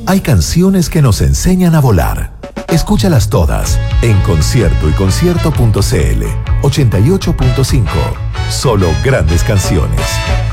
hay canciones que nos enseñan a volar. Escúchalas todas en Concierto y Concierto.cl 88.5. Solo grandes canciones.